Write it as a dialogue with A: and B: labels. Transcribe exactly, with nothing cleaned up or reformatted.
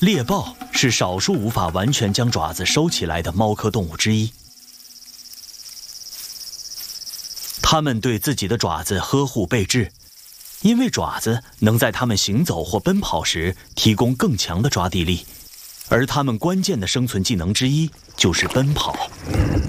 A: 猎豹是少数无法完全将爪子收起来的猫科动物之一。它们对自己的爪子呵护备至，因为爪子能在它们行走或奔跑时提供更强的抓地力，而它们关键的生存技能之一就是奔跑。